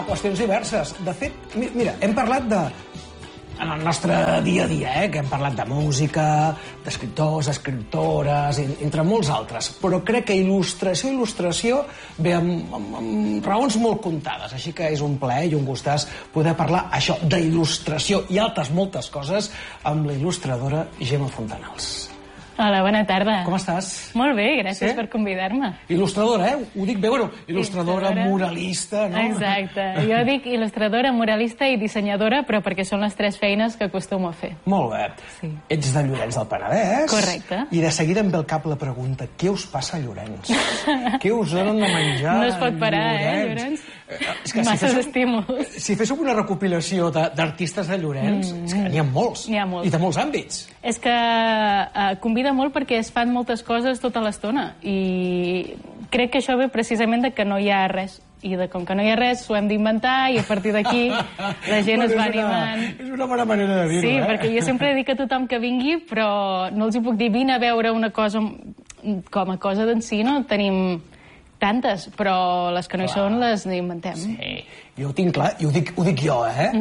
qüestions diverses. De fet, mira, hem parlat de... En el nostre dia a dia, que hem parlat de música, d'escriptors, escriptores, entre molts altres. Però crec que il·lustració ve amb raons molt comptades. Així que és un plaer i un gustàs poder parlar això d'il·lustració i altres moltes coses amb la il·lustradora Gemma Fontanals. Hola, bona tarda. Com estàs? Molt bé, gràcies per convidar-me. Il·lustradora, Ho dic bé, bueno, il·lustradora, muralista, no? Exacte. Jo dic il·lustradora, muralista i dissenyadora, però perquè són les tres feines que acostumo a fer. Molt bé. Sí. Ets de Llorenç del Penedès. Correcte. I de seguida em ve al cap la pregunta, què us passa a Llorenç? Què us donen de menjar? No es pot parar, Llorenç? Masses estímuls. Si féssim una recopilació d'artistes de Llorenç, és que n'hi ha molts. N'hi ha molts. I de molts àmbits. És que convida molt perquè es fan moltes coses tota l'estona i crec que això ve precisament de que no hi ha res i com que no hi ha res s'ho hem d'inventar i a partir d'aquí la gent es va animant. És una bona manera de dir-ho, Sí, perquè jo sempre dic a tothom que vingui, però no els hi puc dir vine a veure una cosa com a cosa d'en si, no tenim tantes, però les que no hi són les inventem. Sí, jo ho tinc clar, i ho dic jo,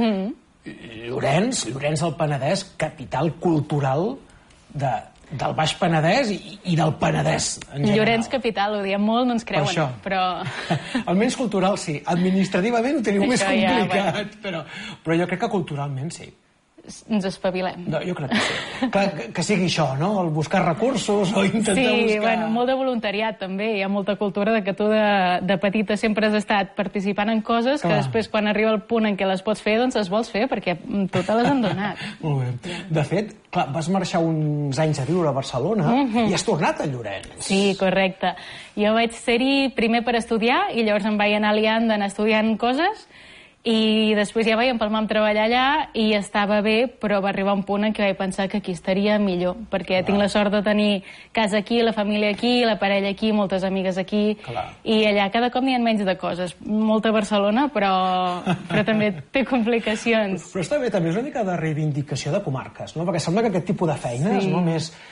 Llorenç del Penedès, capital cultural del Baix Penedès i del Penedès, en general. Llorenç capital, ho diem molt, no ens creuen, però... Almenys cultural, sí. Administrativament ho teniu més complicat, però jo crec que culturalment sí. Ens espavilem. No, jo crec que sí. Clar, que sigui això, no? El buscar recursos o intentar buscar... Sí, bueno, molt de voluntariat també. Hi ha molta cultura de que tu de petita sempre has estat participant en coses que després quan arriba el punt en què les pots fer, doncs les vols fer perquè tu te les han donat. Molt bé. De fet, clar, vas marxar uns anys a viure a Barcelona i has tornat a Llorenç. Sí, correcte. Jo vaig ser-hi primer per estudiar i llavors em vaig anar liant d'anar estudiant coses i després ja vaig empalmar amb treballar allà i estava bé, però va arribar un punt en què vaig pensar que aquí estaria millor, perquè tinc la sort de tenir casa aquí, la família aquí, la parella aquí, moltes amigues aquí, i allà cada cop n'hi ha menys de coses. Molta Barcelona, però també té complicacions. Però està bé, també és una mica de reivindicació de comarques, no? Perquè sembla que aquest tipus de feines, no?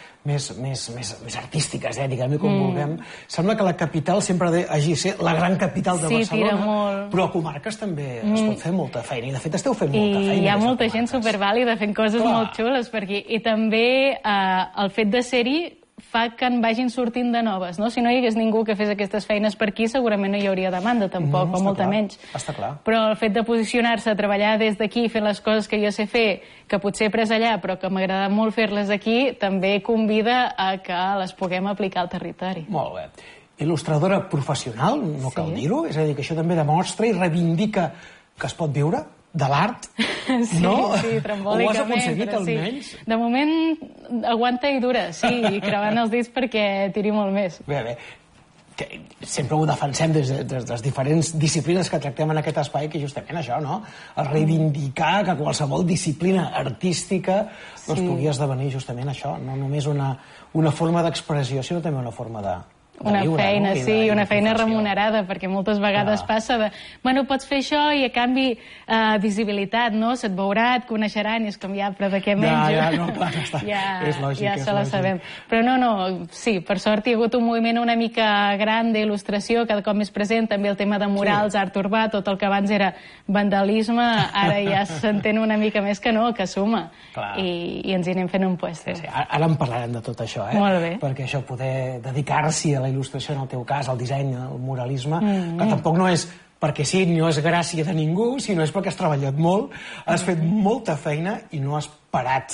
més artístiques, diguem-ne com vulguem. Sembla que la capital sempre hagi de ser la gran capital de Barcelona. Sí, tira molt. Però a comarques també es pot fer molta feina. I de fet esteu fent molta feina. I hi ha molta gent supervàlida fent coses molt xules per aquí. I també el fet de ser-hi fa que en vagin sortint de noves, no? Si no hi hagués ningú que fes aquestes feines per aquí, segurament no hi hauria demanda, tampoc, o molta menys. Està clar. Però el fet de posicionar-se, a treballar des d'aquí, fent les coses que jo sé fer, que potser he pres allà, però que m'agrada molt fer-les aquí, també convida a que les puguem aplicar al territori. Molt bé. Il·lustradora professional, no cal dir-ho, és a dir, que això també demostra i reivindica que es pot viure de l'art, no? Sí, trambòlicament. Ho has aconseguit, almenys? De moment aguanta i dura, sí, i creuant els dits perquè tiri molt més. Bé, que sempre ho defensem des de les diferents disciplines que tractem en aquest espai, que justament això, no? El reivindicar que qualsevol disciplina artística pugui esdevenir justament això, no només una forma d'expressió, sinó també una forma de una feina, sí, una feina remunerada, perquè moltes vegades passa de, bueno, pots fer això i a canvi visibilitat, no? Se't veurà, et coneixeran i és com, ja, però de què menjo? No, clar, està. És lògic. Ja se la sabem. Però no, sí, per sort hi ha hagut un moviment una mica gran d'il·lustració, cada cop més present, també el tema de murals, art urbà, tot el que abans era vandalisme, ara ja s'entén una mica més que no, que suma. I ens hi anem fent un puesto. Ara en parlarem de tot això, Molt bé. Perquè això poder dedicar-s'hi a la il·lustració, en el teu cas, al disseny, al muralisme, que tampoc no és perquè sí, no és gràcia de ningú, sinó és perquè has treballat molt, has fet molta feina i no has parat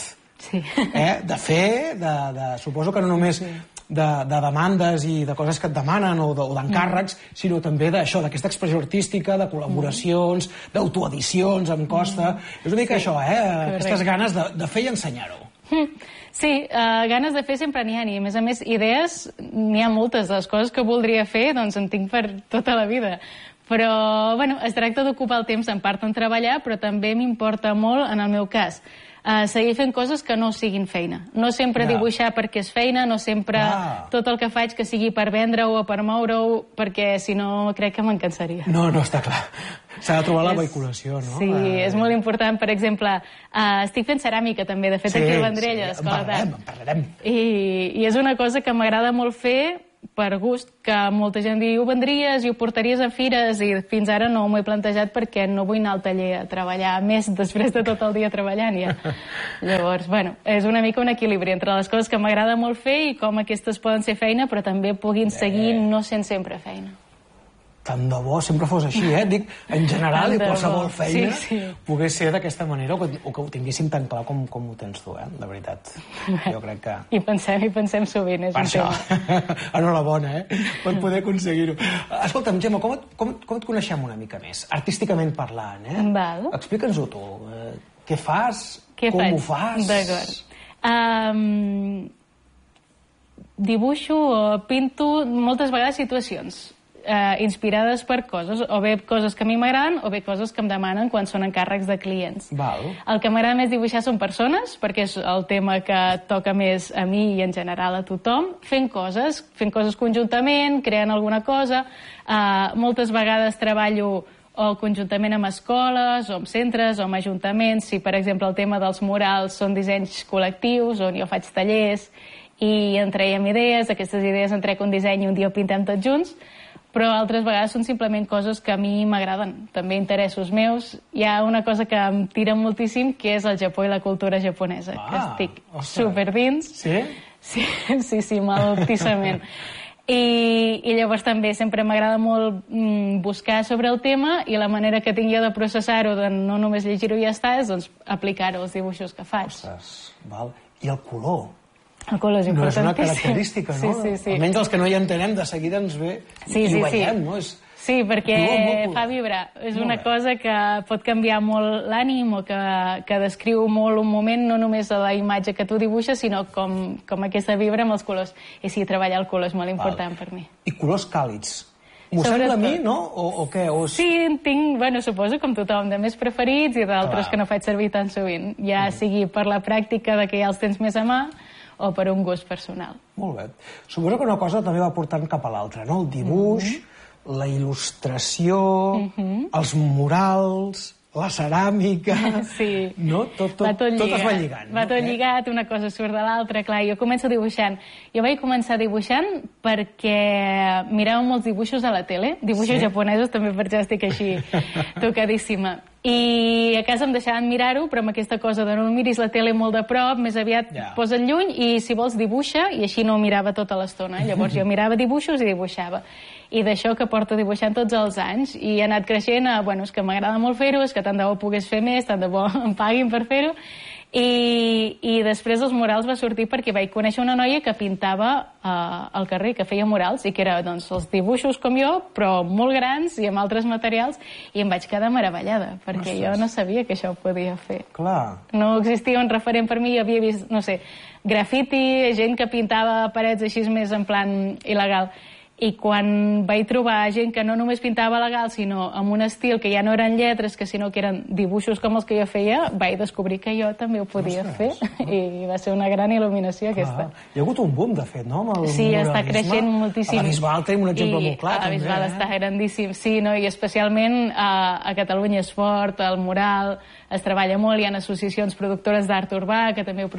de fer, suposo que no només de demandes i de coses que et demanen o d'encàrrecs, sinó també d'això, d'aquesta expressió artística, de col·laboracions, d'autoedicions, em costa... És una mica això, aquestes ganes de fer i ensenyar-ho. Sí, ganes de fer sempre n'hi ha, i a més idees n'hi ha moltes. De les coses que voldria fer, doncs en tinc per tota la vida. Però, bueno, es tracta d'ocupar el temps en part en treballar, però també m'importa molt, en el meu cas, seguir fent coses que no siguin feina. No sempre dibuixar perquè és feina, no sempre tot el que faig que sigui per vendre-ho o per moure-ho, perquè si no crec que me'n cansaria. No, està clar. S'ha de trobar la vehiculació, no? Sí, és molt important. Per exemple, estic fent ceràmica també, de fet aquí al Vendrell, a l'Escola d'Art. En parlarem. I és una cosa que m'agrada molt fer per gust, que molta gent diu, vendries i ho portaries a fires, i fins ara no m'ho he plantejat perquè no vull anar al taller a treballar més després de tot el dia treballant ja. Llavors, bueno, és una mica un equilibri entre les coses que m'agrada molt fer i com aquestes poden ser feina, però també puguin seguir no sent sempre feina. Tant de bo sempre fos així, Dic, en general, i qualsevol feina pogués ser d'aquesta manera, o que ho tinguéssim tan clar com ho tens tu, de veritat. Jo crec que... I pensem sovint, és un tema. Per això, enhorabona, per poder aconseguir-ho. Escolta'm, Gemma, com et coneixem una mica més? Artísticament parlant, Val. Explica'ns-ho tu. Què fas? Com ho fas? D'acord. Dibuixo o pinto moltes vegades situacions inspirades per coses, o bé coses que a mi m'agraden o bé coses que em demanen quan són encàrrecs de clients. Val. El que m'agrada més dibuixar són persones, perquè és el tema que toca més a mi i en general a tothom, fent coses conjuntament, creant alguna cosa. Moltes vegades treballo o conjuntament amb escoles, o amb centres, o amb ajuntaments. Si, per exemple, el tema dels murals són dissenys col·lectius, on jo faig tallers i en traiem idees, aquestes idees en trec un disseny i un dia ho pintem tots junts, però altres vegades són simplement coses que a mi m'agraden, també interessos meus. Hi ha una cosa que em tira moltíssim, que és el Japó i la cultura japonesa, que estic superdins. Sí? Sí, moltíssimament. I llavors també sempre m'agrada molt buscar sobre el tema, i la manera que tinc jo de processar-ho, de no només llegir-ho i ja està, és aplicar-ho als dibuixos que faig. Val. I el color? El color és importantíssim. No és una característica, no? Sí. Almenys els que no hi entenem, de seguida ens ve i ho veiem, no? Sí, perquè fa vibrar. És una cosa que pot canviar molt l'ànim, o que descriu molt un moment, no només a la imatge que tu dibuixes, sinó com aquesta vibra amb els colors. I sí, treballar el color és molt important per mi. I colors càlids. M'ho sembla a mi, no? O què? Sí, tinc, suposo, com tothom, de més preferits i d'altres que no faig servir tan sovint. Ja sigui per la pràctica de que ja els tens més a mà, o per un gust personal. Molt bé. Suposo que una cosa també va portant cap a l'altra, no? El dibuix, la il·lustració, els murals, la ceràmica... Sí. No? Tot es va lligant. Va tot lligat, una cosa surt de l'altra. Clar, jo començo dibuixant. Jo vaig començar dibuixant perquè mirava molts dibuixos a la tele, dibuixos japonesos, també per això estic així tocadíssima. I a casa em deixaven mirar-ho, però amb aquesta cosa de no miris la tele molt de prop, més aviat posa't lluny i, si vols, dibuixa, i així no ho mirava tota l'estona. Llavors jo mirava dibuixos i dibuixava. I d'això que porto dibuixant tots els anys, i he anat creixent a, és que m'agrada molt fer-ho, és que tant de bo pogués fer més, tant de bo em paguin per fer-ho. I després els murals va sortir perquè vaig conèixer una noia que pintava al carrer, que feia murals, i que era els dibuixos com jo, però molt grans i amb altres materials, i em vaig quedar meravellada, perquè jo no sabia que això ho podia fer. Clar. No existia un referent per mi, havia vist, grafiti, gent que pintava parets així més en plan il·legal. I quan vaig trobar gent que no només pintava legal, sinó amb un estil que ja no eren lletres, que sinó que eren dibuixos com els que jo feia, vaig descobrir que jo també ho podia fer. I va ser una gran il·luminació, aquesta. Hi ha hagut un boom, de fet, no? Sí, està creixent moltíssim. A la Bisbal tenim un exemple molt clar, també. A la Bisbal està grandíssim, sí, i especialment a Catalunya és fort, el mural es treballa molt, hi ha associacions productores d'art urbà que també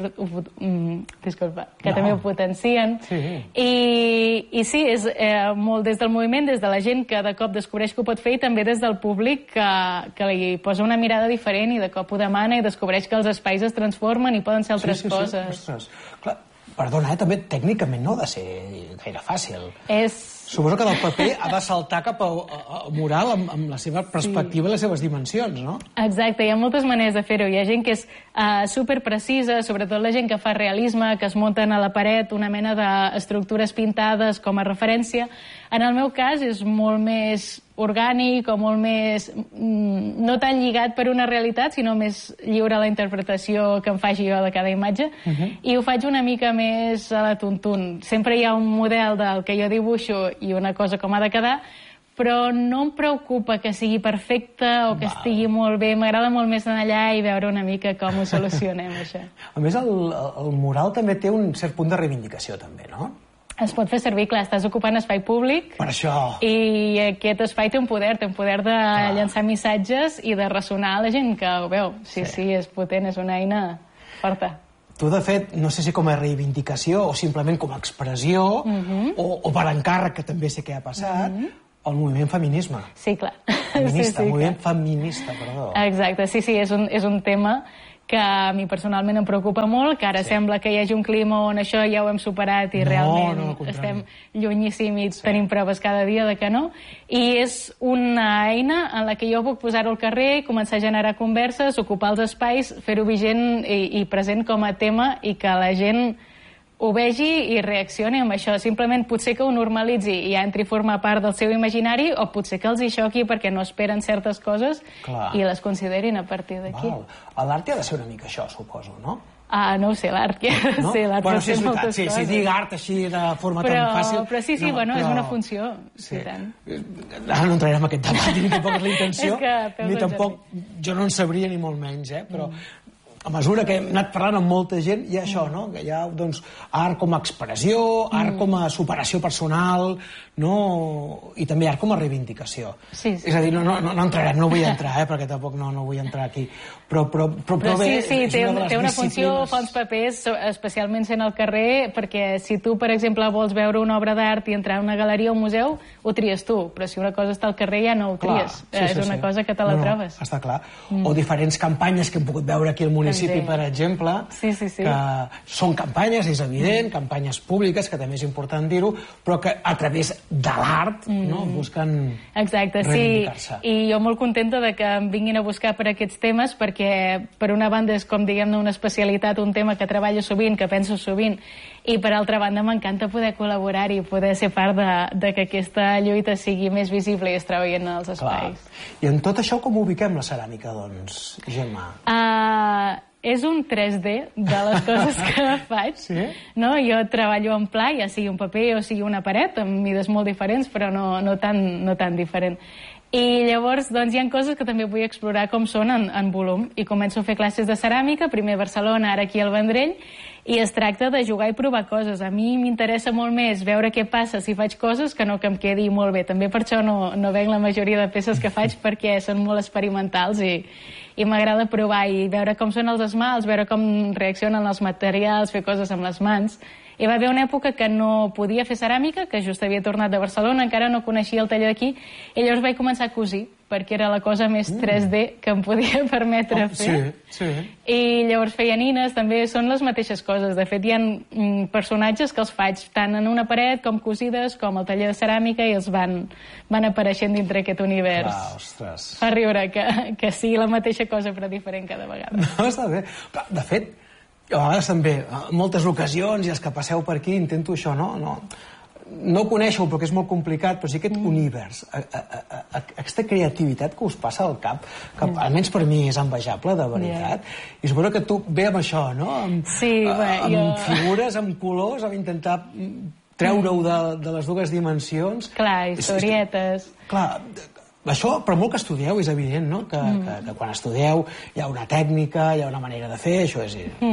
ho potencien. I sí, és molt des del moviment, des de la gent que de cop descobreix que ho pot fer, i també des del públic que li posa una mirada diferent i de cop ho demana i descobreix que els espais es transformen i poden ser altres coses. Clar, perdona, també tècnicament no ha de ser gaire fàcil. És... Suposo que del paper ha de saltar cap al mural amb la seva perspectiva i les seves dimensions, no? Exacte, hi ha moltes maneres de fer-ho. Hi ha gent que és superprecisa, sobretot la gent que fa realisme, que es munten a la paret una mena d'estructures pintades com a referència. En el meu cas és molt més orgànic, o molt més... no tan lligat per una realitat, sinó més lliure a la interpretació que em faci jo de cada imatge, i ho faig una mica més a la tuntun. Sempre hi ha un model del que jo dibuixo i una cosa com ha de quedar, però no em preocupa que sigui perfecte o que estigui molt bé. M'agrada molt més anar allà i veure una mica com ho solucionem, això. A més, el mural també té un cert punt de reivindicació, també, no? Es pot fer servir, clar, estàs ocupant espai públic. Per això. I aquest espai té un poder de llançar missatges i de ressonar a la gent que ho veu. Sí, és potent, és una eina forta. tu, de fet, no sé si com a reivindicació o simplement com a expressió o per encàrrec, que també sé què ha passat, el moviment feminisme. Sí, clar. Feminista, moviment feminista, perdó. Exacte, sí, és un tema que a mi personalment em preocupa molt, que ara sembla que hi hagi un clima on això ja ho hem superat i realment estem llunyíssim i tenim proves cada dia de que no. I és una eina en la que jo puc posar-ho al carrer, començar a generar converses, ocupar els espais, fer-ho vigent i present com a tema i que la gent ho vegi i reaccioni amb això. Simplement potser que ho normalitzi i ja entri a formar part del seu imaginari, o potser que els hi xoqui perquè no esperen certes coses i les considerin a partir d'aquí. L'art ha de ser una mica això, suposo, no? No ho sé, l'art pot ser moltes coses. Si dic art així de forma tan fàcil... Però sí, és una funció. Ara no entrarem en aquest debat, ni tampoc és la intenció, ni tampoc... Jo no en sabria ni molt menys, però... A mesura que hem anat parlant amb molta gent, hi ha això, no? Que hi ha, doncs, art com a expressió, art com a superació personal, no? I també art com a reivindicació. És a dir, no entrarem, no vull entrar, perquè tampoc no vull entrar aquí. Però bé, sí, té una funció, fa uns papers, especialment sent al carrer, perquè si tu, per exemple, vols veure una obra d'art i entrar a una galeria o un museu, ho tries tu, però si una cosa està al carrer ja no ho tries. És una cosa que te la trobes. Està clar. O diferents campanyes que hem pogut veure aquí al municipi, per exemple, que són campanyes, és evident, campanyes públiques, que també és important dir-ho, però que a través de l'art busquen reivindicar-se. I jo molt contenta de que em vinguin a buscar per aquests temes, perquè per una banda és com, diguem-ne, una especialitat, un tema que treballo sovint, que penso sovint, i per altra banda m'encanta poder col·laborar-hi i poder ser part de que aquesta lluita sigui més visible i es trobi en els espais. I en tot això com ubiquem la ceràmica, doncs, Gemma? És un 3D de les coses que faig. Jo treballo en pla, ja sigui un paper o sigui una paret, amb mides molt diferents, però no tan diferent. I llavors hi ha coses que també vull explorar com són en volum. I començo a fer classes de ceràmica, primer a Barcelona, ara aquí al Vendrell, i es tracta de jugar i provar coses. A mi m'interessa molt més veure què passa si faig coses que no que em quedi molt bé. També per això no venc la majoria de peces que faig, perquè són molt experimentals i m'agrada provar i veure com són els esmalts, veure com reaccionen els materials, fer coses amb les mans. Hi va haver una època que no podia fer ceràmica, que just havia tornat de Barcelona, encara no coneixia el taller d'aquí, i llavors vaig començar a cosir, perquè era la cosa més 3D que em podia permetre fer. I llavors feia nines, també són les mateixes coses. De fet, hi ha personatges que els faig tant en una paret com cosides, com al taller de ceràmica, i els van apareixent dintre aquest univers. Fa riure que sigui la mateixa cosa però diferent cada vegada. No, està bé. De fet, a vegades també, en moltes ocasions, i els que passeu per aquí, intento això, no ho coneixeu perquè és molt complicat, però sí aquest univers, aquesta creativitat que us passa al cap, que almenys per mi és envejable, de veritat, i suposo que tu ve amb això, no? Amb figures, amb colors, amb intentar treure-ho de les dues dimensions. Clar, historietes. Clar, això, però molt que estudieu, és evident, no? Que quan estudieu hi ha una tècnica, hi ha una manera de fer, això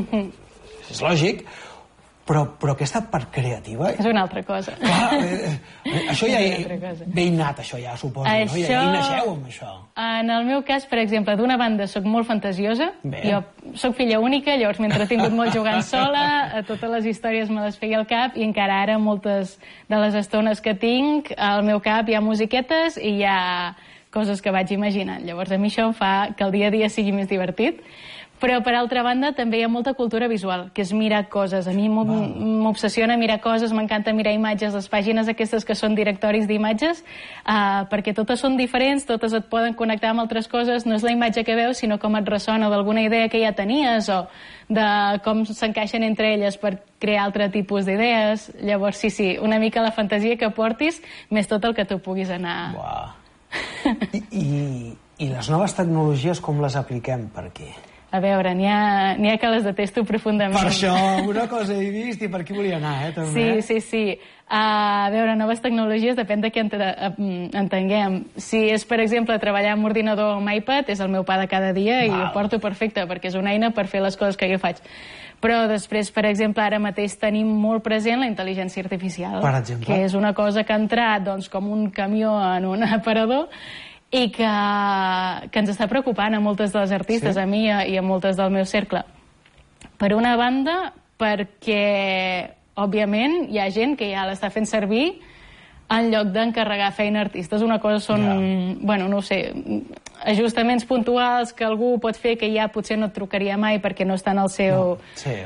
és lògic, però aquesta part creativa... És una altra cosa. Clar, això ja ve innat, això ja, suposo, no? I naixeu amb això. En el meu cas, per exemple, d'una banda soc molt fantasiosa, jo soc filla única, llavors m'he entretingut molt jugant sola, totes les històries me les feia al cap, i encara ara moltes de les estones que tinc, al meu cap hi ha musiquetes i hi ha coses que vaig imaginant. Llavors a mi això em fa que el dia a dia sigui més divertit. Però, per altra banda, també hi ha molta cultura visual, que és mirar coses. A mi m'obsessiona mirar coses, m'encanta mirar imatges, les pàgines aquestes que són directoris d'imatges, perquè totes són diferents, totes et poden connectar amb altres coses, no és la imatge que veus, sinó com et ressona d'alguna idea que ja tenies, o de com s'encaixen entre elles per crear altre tipus d'idees. Llavors, sí, una mica la fantasia que portis, més tot el que tu puguis anar... I les noves tecnologies com les apliquem per aquí? A veure, n'hi ha que les detesto profundament. Per això, una cosa he vist i per aquí volia anar, també. Sí. A veure, noves tecnologies depèn de què entenguem. Si és, per exemple, treballar amb ordinador o amb iPad, és el meu pa de cada dia i ho porto perfecte, perquè és una eina per fer les coses que jo faig. Però després, per exemple, ara mateix tenim molt present la intel·ligència artificial, que és una cosa que ha entrat com un camió en un aparador i que ens està preocupant a moltes de les artistes, a mi i a moltes del meu cercle. Per una banda, perquè, òbviament, hi ha gent que ja l'està fent servir en lloc d'encarregar feina a artistes. Una cosa són, bueno, no ho sé, ajustaments puntuals que algú pot fer que ja potser no et trucaria mai perquè no està en el seu